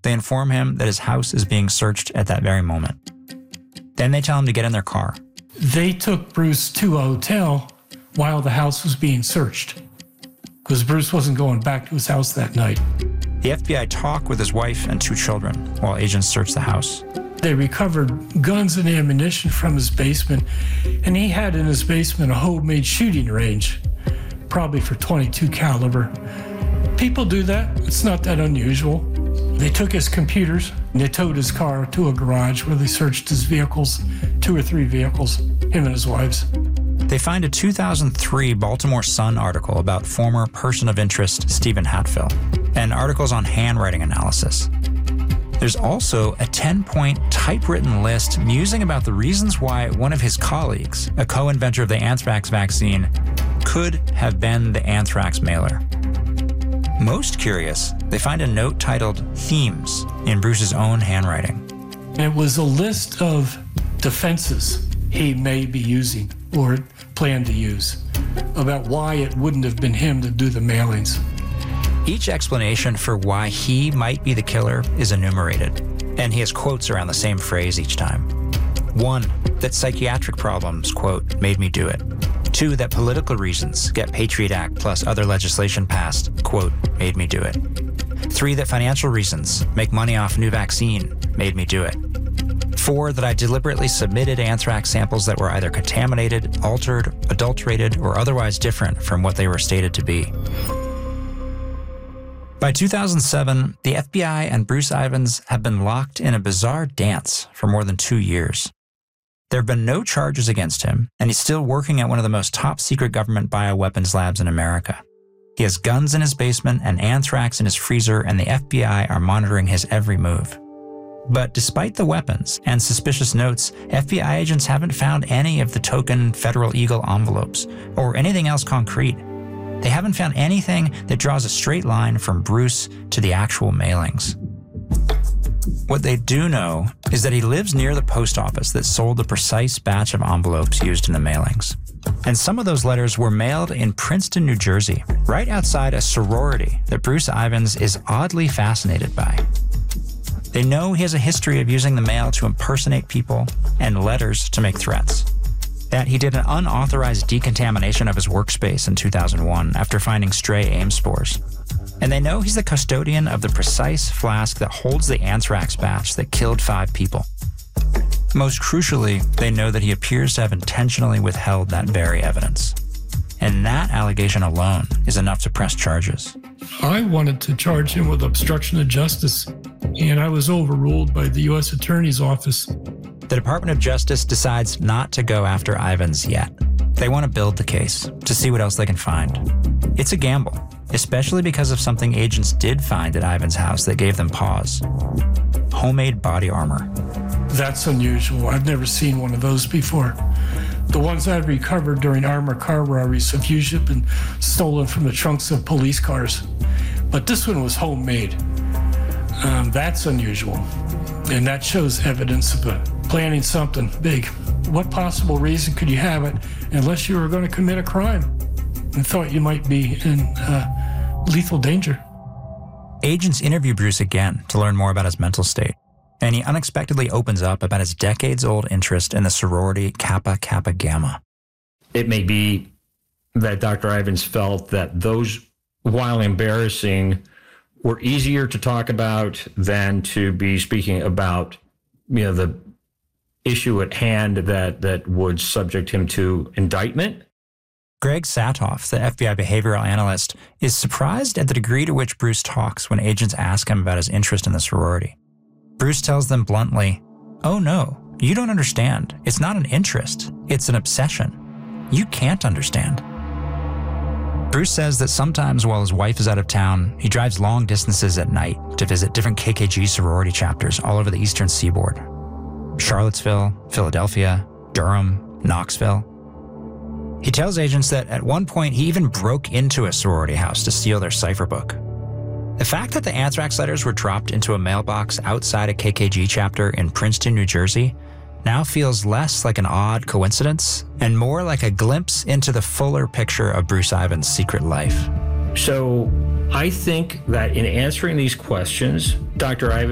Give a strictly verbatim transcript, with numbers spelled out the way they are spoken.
they inform him that his house is being searched at that very moment. Then they tell him to get in their car. They took Bruce to a hotel while the house was being searched, because Bruce wasn't going back to his house that night. The F B I talk with his wife and two children while agents search the house. They recovered guns and ammunition from his basement, and he had in his basement a homemade shooting range, probably for twenty-two caliber. People do that. It's not that unusual. They took his computers and they towed his car to a garage where they searched his vehicles, two or three vehicles, him and his wives. They find a two thousand three Baltimore Sun article about former person of interest Stephen Hatfill, and articles on handwriting analysis. There's also a ten-point typewritten list musing about the reasons why one of his colleagues, a co-inventor of the anthrax vaccine, could have been the anthrax mailer. Most curious, they find a note titled Themes in Bruce's own handwriting. It was a list of defenses he may be using or planned to use about why it wouldn't have been him to do the mailings. Each explanation for why he might be the killer is enumerated, and he has quotes around the same phrase each time. One, that psychiatric problems, quote, made me do it. Two, that political reasons, get Patriot Act plus other legislation passed, quote, made me do it. Three, that financial reasons, make money off new vaccine, made me do it. Four, that I deliberately submitted anthrax samples that were either contaminated, altered, adulterated, or otherwise different from what they were stated to be. By two thousand seven, the F B I and Bruce Ivins have been locked in a bizarre dance for more than two years. There have been no charges against him, and he's still working at one of the most top-secret government bioweapons labs in America. He has guns in his basement and anthrax in his freezer, and the F B I are monitoring his every move. But despite the weapons and suspicious notes, F B I agents haven't found any of the token Federal Eagle envelopes or anything else concrete. They haven't found anything that draws a straight line from Bruce to the actual mailings. What they do know is that he lives near the post office that sold the precise batch of envelopes used in the mailings. And some of those letters were mailed in Princeton, New Jersey, right outside a sorority that Bruce Ivins is oddly fascinated by. They know he has a history of using the mail to impersonate people and letters to make threats. That he did an unauthorized decontamination of his workspace in two thousand one after finding stray Ames spores. And they know he's the custodian of the precise flask that holds the anthrax batch that killed five people. Most crucially, they know that he appears to have intentionally withheld that very evidence. And that allegation alone is enough to press charges. I wanted to charge him with obstruction of justice, and I was overruled by the U S Attorney's Office. The Department of Justice decides not to go after Ivins yet. They want to build the case to see what else they can find. It's a gamble, especially because of something agents did find at Ivins' house that gave them pause. Homemade body armor. That's unusual. I've never seen one of those before. The ones I've recovered during armored car robberies have usually been stolen from the trunks of police cars. But this one was homemade. Um, that's unusual. And that shows evidence of a planning something big. What possible reason could you have it unless you were going to commit a crime and thought you might be in uh, lethal danger? Agents interview Bruce again to learn more about his mental state, and he unexpectedly opens up about his decades-old interest in the sorority Kappa Kappa Gamma. It may be that Doctor Ivins felt that those, while embarrassing, were easier to talk about than to be speaking about, you know, the issue at hand that that would subject him to indictment. Greg Satoff, the F B I behavioral analyst, is surprised at the degree to which Bruce talks when agents ask him about his interest in the sorority. Bruce tells them bluntly, "Oh no, you don't understand. It's not an interest. It's an obsession. You can't understand." Bruce says that sometimes while his wife is out of town, he drives long distances at night to visit different K K G sorority chapters all over the eastern seaboard. Charlottesville, Philadelphia, Durham, Knoxville. He tells agents that at one point he even broke into a sorority house to steal their cipher book. The fact that the anthrax letters were dropped into a mailbox outside a K K G chapter in Princeton, New Jersey, now feels less like an odd coincidence and more like a glimpse into the fuller picture of Bruce Ivins' secret life. So I think that in answering these questions, Doctor Ivins